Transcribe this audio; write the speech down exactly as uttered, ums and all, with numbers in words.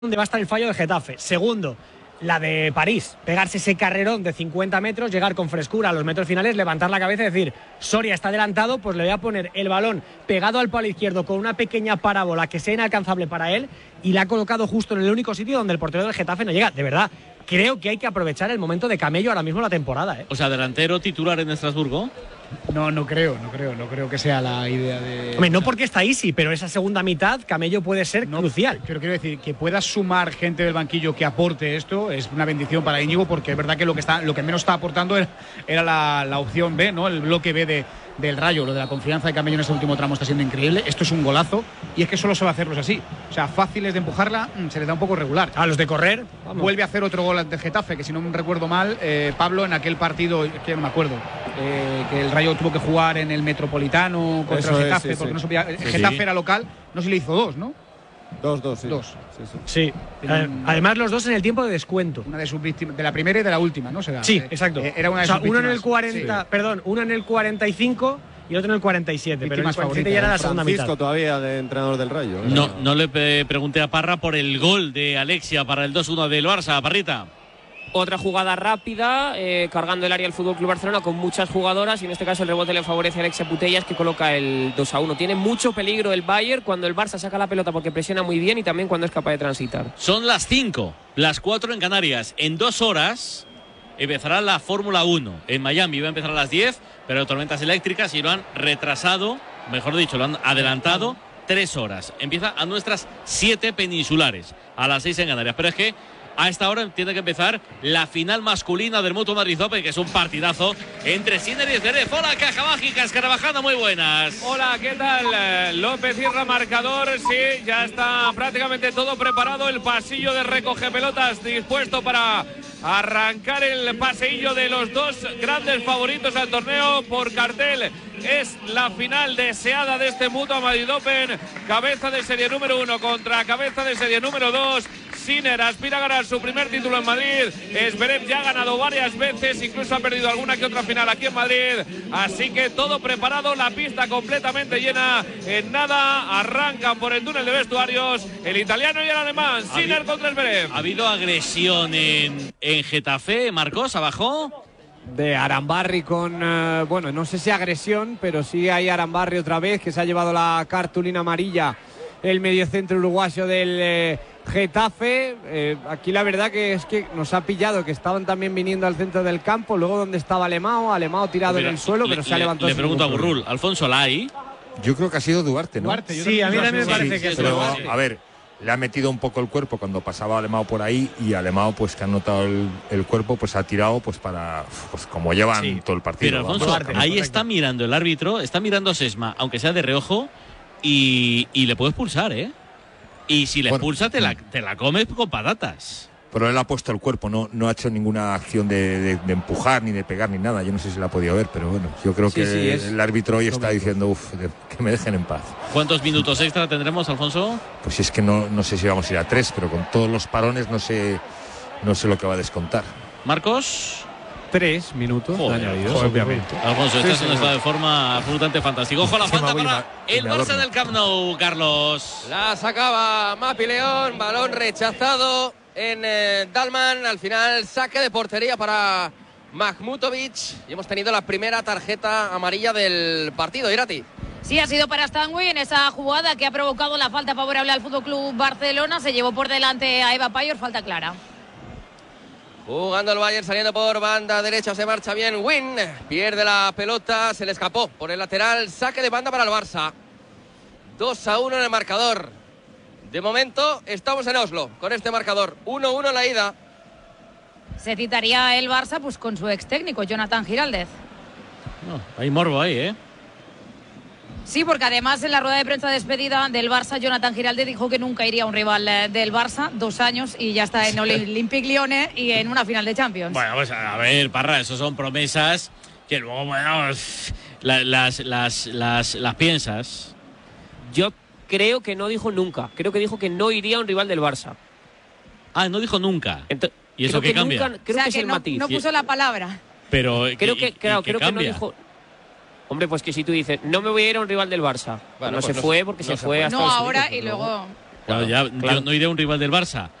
donde va a estar el fallo de Getafe. Segundo, la de París, pegarse ese carrerón de cincuenta metros, llegar con frescura a los metros finales, levantar la cabeza y decir, Soria está adelantado, pues le voy a poner el balón pegado al palo izquierdo con una pequeña parábola que sea inalcanzable para él, y la ha colocado justo en el único sitio donde el portero del Getafe no llega. De verdad, creo que hay que aprovechar el momento de Camello ahora mismo en la temporada, ¿eh? O sea, delantero titular en Estrasburgo. No, no creo, no creo, no creo que sea la idea de... Hombre, no porque está Isi, pero esa segunda mitad, Camello puede ser no, crucial. Pero quiero decir, que puedas sumar gente del banquillo que aporte esto es una bendición para Íñigo, porque es verdad que lo que está, lo que menos está aportando era, era la, la opción B, ¿no? El bloque B de, del Rayo. Lo de la confianza de Camello en este último tramo está siendo increíble. Esto es un golazo, y es que solo se va a hacerlos así. O sea, fáciles de empujarla, se les da un poco regular. A los de correr, vamos. Vuelve a hacer otro gol de Getafe, que si no me recuerdo mal, eh, Pablo, en aquel partido, que no me acuerdo, eh, que el Rayo tuvo que jugar en el Metropolitano contra Eso el Getafe, es, sí, porque sí. no sabía, Sí, Getafe sí. era local, no se le hizo dos, ¿no? Dos, dos, sí. Dos. Sí, sí. sí. Además, los dos en el tiempo de descuento. Una de sus víctimas, de la primera y de la última, ¿no? Será, Sí, eh, exacto. eh, era una de o sea, sus uno en víctimas. el cuarenta, Sí. perdón, uno en el cuarenta y cinco y otro en el cuarenta y siete. Pero en el Víctimas cuarenta y siete ya era la segunda Francisco mitad. todavía de entrenador del Rayo. ¿eh? No, no le pe- pregunté a Parra por el gol de Alexia para el dos uno del Barça, Parrita. Otra jugada rápida, eh, cargando el área del F C Barcelona con muchas jugadoras, y en este caso el rebote le favorece a Alexia Putellas, que coloca el dos a uno. Tiene mucho peligro el Bayern cuando el Barça saca la pelota, porque presiona muy bien y también cuando es capaz de transitar. Son las cinco, las cuatro en Canarias. En dos horas empezará la Fórmula uno. En Miami iba a empezar a las diez, pero tormentas eléctricas y lo han retrasado, mejor dicho, lo han adelantado tres horas. Empieza a nuestras siete peninsulares, a las seis en Canarias. Pero es que a esta hora tiene que empezar la final masculina del Mutua Madrid Open, que es un partidazo entre Sinner y Zverev. Hola, Caja Mágica, Escarabajana, muy buenas. Hola, ¿qué tal? Eh, López cierra marcador, sí, ya está prácticamente todo preparado. El pasillo de recoge pelotas dispuesto para arrancar el paseillo de los dos grandes favoritos al torneo por cartel. Es la final deseada de este Mutua Madrid Open. Cabeza de serie número uno contra cabeza de serie número dos. Sinner aspira a ganar su primer título en Madrid. Zverev ya ha ganado varias veces, incluso ha perdido alguna que otra final aquí en Madrid. Así que todo preparado, la pista completamente llena. En nada arrancan por el túnel de vestuarios el italiano y el alemán. Sinner contra Zverev. ¿Ha habido agresión en, en Getafe, Marcos, abajo? De Arambarri con, eh, bueno, no sé si agresión, pero sí hay Arambarri otra vez, que se ha llevado la cartulina amarilla el mediocentro uruguayo del eh, Getafe. Eh, aquí la verdad que es que nos ha pillado, que estaban también viniendo al centro del campo, luego donde estaba Alemao, Alemao tirado Mira, en el suelo, le, pero se ha le- levantado. Le sin pregunto a ningún Burrul, Alfonso Lai. Yo creo que ha sido Duarte, ¿no? Duarte, yo Sí, a mí lo también me asumo. parece sí, que sí, sí. Pero, Duarte. a ver, le ha metido un poco el cuerpo cuando pasaba Alemao por ahí, y Alemao, pues que ha notado el, el cuerpo, pues ha tirado pues para, pues como llevan Sí. todo el partido. Pero Alfonso, vamos. Duarte, ahí correcto. está mirando el árbitro, está mirando a Sesma, aunque sea de reojo, y, y le puede expulsar, ¿eh? Y si le Bueno, expulsa, te la, te la comes con patatas. Pero él ha puesto el cuerpo, no, no ha hecho ninguna acción de, de- de empujar, ni de pegar, ni nada. Yo no sé si la ha podido ver, pero bueno, yo creo Sí, que sí, es el árbitro hoy está correcto. diciendo, uff, que me dejen en paz. ¿Cuántos minutos extra tendremos, Alfonso? Pues es que no, no sé si vamos a ir a tres, pero con todos los parones no sé, no sé lo que va a descontar. Marcos. Tres minutos Joder, añadidos, joder, obviamente. Alfonso, Sí, estás sí, en un estado sí. de forma absolutamente fantástico. Ojo a la Encima falta voy para y me- el y me Barça adorno. del Camp Nou, Carlos. La sacaba Mapi León, balón rechazado en eh, Dalman. Al final saque de portería para Mahmutovic, y hemos tenido la primera tarjeta amarilla del partido. Irati. Sí, ha sido para Stanway en esa jugada que ha provocado la falta favorable al F C Barcelona. Se llevó por delante a Eva Payor, falta clara. Jugando el Bayern, saliendo por banda derecha, se marcha bien Win, pierde la pelota, se le escapó por el lateral, saque de banda para el Barça. dos a uno en el marcador. De momento estamos en Oslo con este marcador, uno uno en la ida. Se citaría el Barça pues con su ex técnico, Jonathan Giraldez. No, hay morbo ahí, ¿eh? Sí, porque además en la rueda de prensa de despedida del Barça, Jonathan Giraldez dijo que nunca iría a un rival eh, del Barça, dos años, y ya está en Olympique Lyonnais y en una final de Champions. Bueno, pues a ver, Parra, eso son promesas que luego, bueno, la- las, las, las, las piensas. Yo creo que no dijo nunca, creo que dijo que no iría a un rival del Barça. Ah, no dijo nunca. Ento- ¿Y eso creo qué que cambia? nunca- creo o sea, que es el no, matiz. no puso la palabra. Pero, Creo ¿y- que, y- claro, y qué creo que no cambia? dijo. Hombre, pues que si tú dices, no me voy a ir a un rival del Barça. Bueno, no pues se no fue se- porque no se se fue fue. a No Estados ahora Unidos, y pero luego... Claro, ya, claro. yo no iré a un rival del Barça